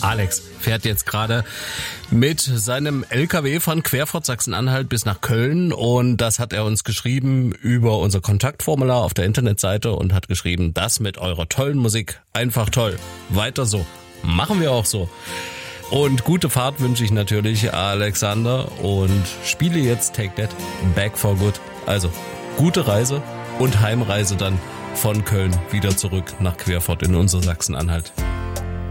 Alex fährt jetzt gerade mit seinem LKW von Querfurt Sachsen-Anhalt bis nach Köln und das hat er uns geschrieben über unser Kontaktformular auf der Internetseite und hat geschrieben, das mit eurer tollen Musik, einfach toll, weiter so, machen wir auch so. Und gute Fahrt wünsche ich natürlich Alexander und spiele jetzt Take That Back for Good. Also gute Reise und Heimreise dann von Köln wieder zurück nach Querfurt in unser Sachsen-Anhalt.